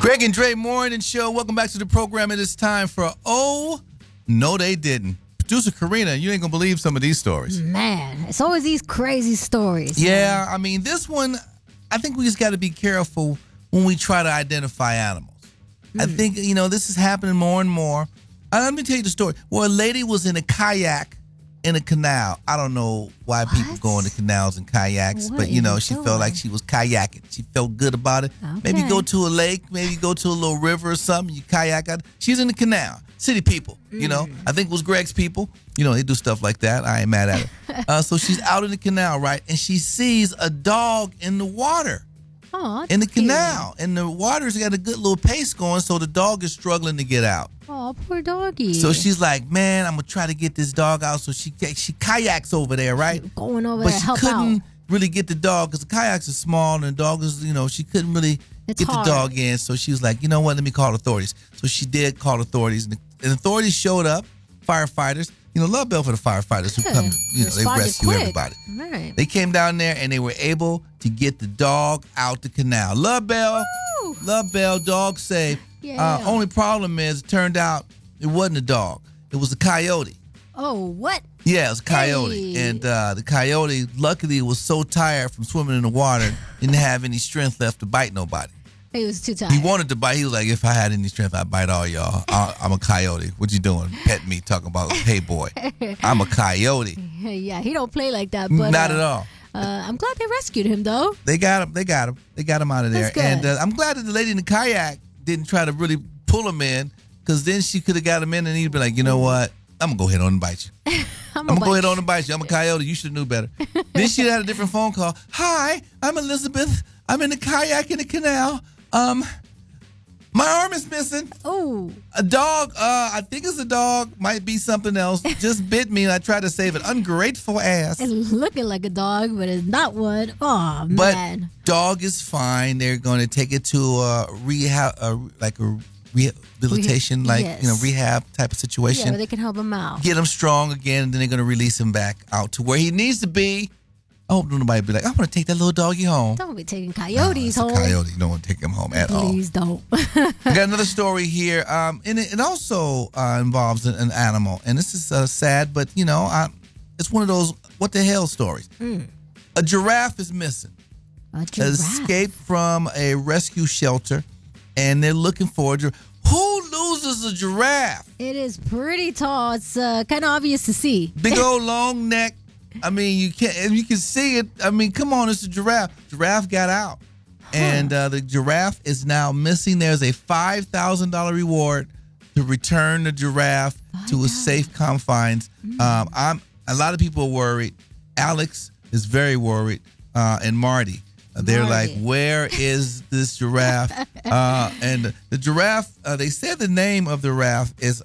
Greg and Dre Morning Show. Welcome back to the program. It is time for Oh, No, They Didn't. Producer Karina, you ain't going to believe some of these stories. Man, it's always these crazy stories. Yeah, I mean, this one, I think we just got to be careful when we try to identify animals. I think, this is happening more and more. Let me tell you the story. Well, a lady was in a kayak in a canal. I don't know why people go into canals and kayaks, but, she felt like she was kayaking. She felt good about it. Okay. Maybe go to a lake, maybe go to a little river or something. You kayak out. She's in the canal. City people, I think it was Greg's people. They do stuff like that. I ain't mad at her. So she's out in the canal, right? And she sees a dog in the water. Oh, in the canal. And the water's got a good little pace going, so the dog is struggling to get out. Oh, poor doggy. So she's like, man, I'm going to try to get this dog out. So she kayaks over there, right? Going over but there to help out. But she couldn't really get the dog because the kayaks are small and the dog is, she couldn't really get the dog in. So she was like, you know what, let me call authorities. So she did call authorities. And authorities showed up, firefighters. Love Bell for the firefighters who come, they rescue everybody. Right. They came down there and they were able to get the dog out the canal. Love Bell. Woo! Love Bell, dog safe. Yeah. Only problem is it turned out it wasn't a dog. It was a coyote. Oh, what? Yeah, it was a coyote. Hey. And the coyote, luckily, was so tired from swimming in the water, didn't have any strength left to bite nobody. He was too tired. He wanted to bite. He was like, if I had any strength, I'd bite all y'all. I'm a coyote. What you doing? Pet me, talking about, hey, boy, I'm a coyote. Yeah, he don't play like that. But, not at all. I'm glad they rescued him, though. They got him. They got him out of there. That's good. And I'm glad that the lady in the kayak didn't try to really pull him in, because then she could have got him in and he'd be like, you know what? I'm going to go ahead on and bite you. I'm going to go ahead on and bite you. I'm a coyote. You should have knew better. Then she had a different phone call. Hi, I'm Elizabeth. I'm in the kayak in the canal. My arm is missing. Oh. A dog, I think it's a dog, might be something else, just bit me and I tried to save it. Ungrateful ass. It's looking like a dog, but it's not one. Oh, man. But dog is fine. They're going to take it to a rehabilitation, rehab type of situation. Yeah, where they can help him out. Get him strong again, and then they're going to release him back out to where he needs to be. I hope nobody be like, I want to take that little doggy home. Don't be taking coyotes home. home. A coyote. You don't want to take him home at all. Please don't. We got another story here. And it also involves an animal. And this is sad, but, it's one of those what the hell stories. A giraffe is missing. A giraffe? Escaped from a rescue shelter, and they're looking for a giraffe. Who loses a giraffe? It is pretty tall. It's kind of obvious to see. Big old long neck. I mean, you can see it. I mean, come on, it's a giraffe. Giraffe got out, and the giraffe is now missing. There's a $5,000 reward to return the giraffe to its safe confines. A lot of people are worried. Alex is very worried, and Marty. They're like, where is this giraffe? And the giraffe, they said the name of the giraffe is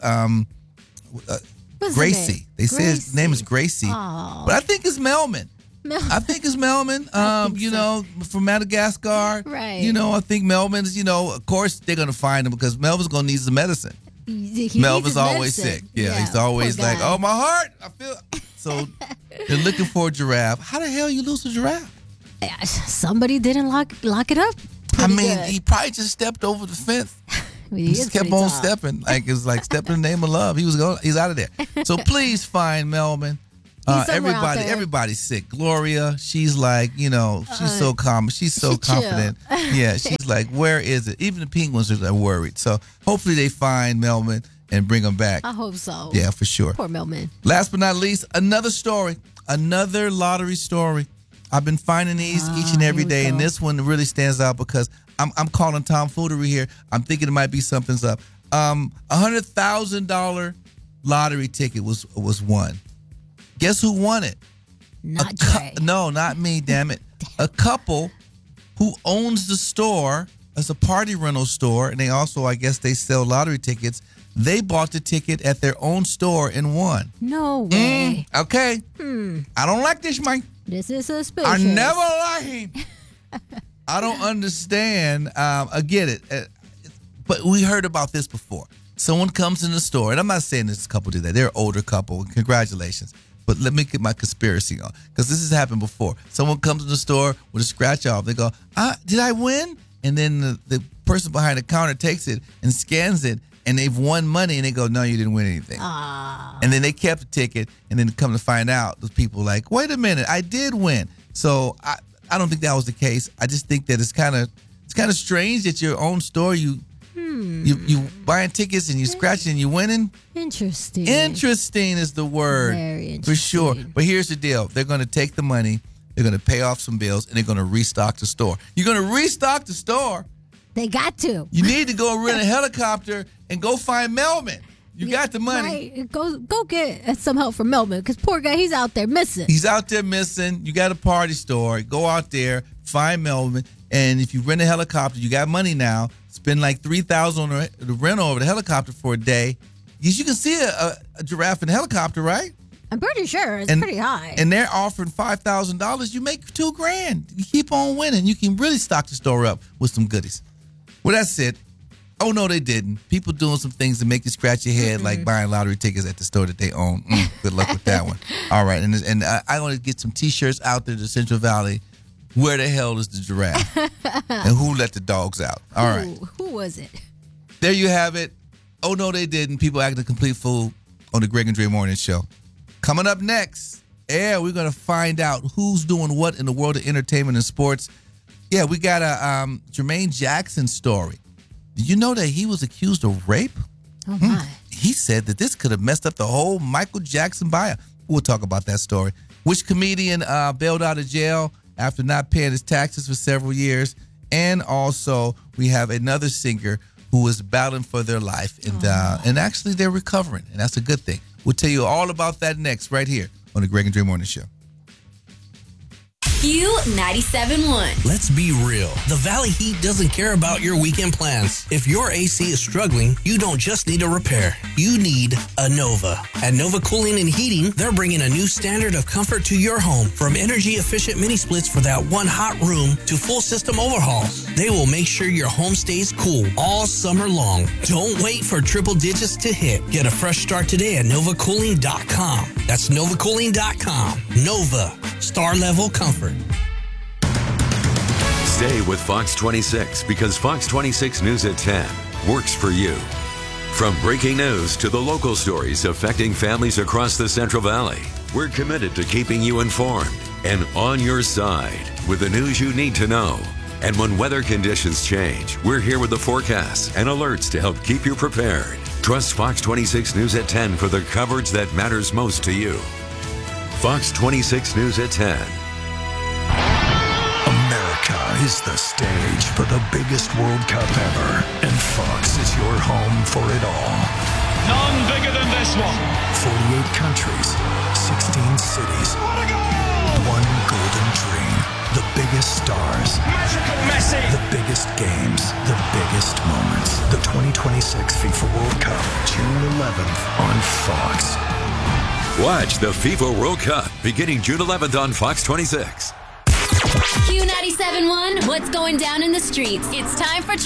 Gracie. They say his name is Gracie. Oh. But I think it's Melman. I think it's Melman, from Madagascar. Right. I think Melman's, of course they're going to find him because Melvin's going to need some medicine. Melvin's always sick. Yeah, he's always like, oh, my heart. I feel. So they're looking for a giraffe. How the hell you lose a giraffe? Somebody didn't lock it up. He probably just stepped over the fence. He just kept on stepping. Like it's like stepping in the name of love. He's out of there. So please find Melvin. Everybody's sick. Gloria, she's like, she's so calm. She's so confident. Yeah, she's like, where is it? Even the penguins are worried. So hopefully they find Melvin and bring him back. I hope so. Yeah, for sure. Poor Melvin. Last but not least, another story. Another lottery story. I've been finding these each and every day, and this one really stands out because I'm calling tomfoolery here. I'm thinking it might be something's up. $100,000 lottery ticket was won. Guess who won it? Not Dre. No, not me, damn it. A couple who owns the store. It's a party rental store, and they also, I guess, they sell lottery tickets. They bought the ticket at their own store and won. No way. Okay. I don't like this, Mike. This is suspicious. I never like him. I don't understand. I get it. But we heard about this before. Someone comes in the store, and I'm not saying this couple did that. They're an older couple. Congratulations. But let me get my conspiracy on, because this has happened before. Someone comes in the store with a scratch off. They go, did I win? And then the person behind the counter takes it and scans it, and they've won money, and they go, no, you didn't win anything. And then they kept the ticket, and then come to find out, those people were like, wait a minute, I did win. So I don't think that was the case. I just think that it's kind of strange that your own store, you buying tickets and you scratching and you winning. Interesting. Interesting is the word. Very interesting. For sure. But here's the deal. They're going to take the money, they're going to pay off some bills, and they're going to restock the store. You're going to restock the store. They got to. You need to go rent a helicopter and go find Melvin. You got the money. Right. Go get some help from Melvin, because poor guy, he's out there missing. He's out there missing. You got a party store. Go out there, find Melvin, and if you rent a helicopter, you got money now. Spend like $3,000 on the rental of the helicopter for a day. You can see a giraffe in a helicopter, right? I'm pretty sure it's pretty high. And they're offering $5,000. You make $2,000. You keep on winning. You can really stock the store up with some goodies. Well, that's it. Oh, no, they didn't. People doing some things to make you scratch your head, like buying lottery tickets at the store that they own. Good luck with that one. All right. And I want to get some T-shirts out there to Central Valley. Where the hell is the giraffe? And who let the dogs out? All right. Who was it? There you have it. Oh, no, they didn't. People acting a complete fool on the Greg and Dre Morning Show. Coming up next, we're going to find out who's doing what in the world of entertainment and sports. Yeah, we got a Jermaine Jackson story. Did you know that he was accused of rape? Oh, my. He said that this could have messed up the whole Michael Jackson bio. We'll talk about that story. Which comedian bailed out of jail after not paying his taxes for several years? And also, we have another singer who is battling for their life. And actually, they're recovering. And that's a good thing. We'll tell you all about that next right here on the Greg and Dre Morning Show. Q97.1. Let's be real. The Valley Heat doesn't care about your weekend plans. If your AC is struggling, you don't just need a repair. You need a Nova. At Nova Cooling and Heating, they're bringing a new standard of comfort to your home. From energy-efficient mini-splits for that one hot room to full system overhauls. They will make sure your home stays cool all summer long. Don't wait for triple digits to hit. Get a fresh start today at NovaCooling.com. That's NovaCooling.com. Nova. Star-level comfort. Stay with Fox 26 because Fox 26 News at 10 works for you. From breaking news to the local stories affecting families across the Central Valley, we're committed to keeping you informed and on your side with the news you need to know. And when weather conditions change, we're here with the forecasts and alerts to help keep you prepared. Trust Fox 26 News at 10 for the coverage that matters most to you. Fox 26 News at 10. America is the stage for the biggest World Cup ever, and Fox is your home for it all. None bigger than this one. 48 countries, 16 cities, one golden dream. The biggest stars, Magical Messi. the biggest games, the biggest moments. The 2026 FIFA World Cup, June 11th on Fox. Watch the FIFA World Cup beginning June 11th on Fox 26. Q97.1. What's going down in the streets? It's time for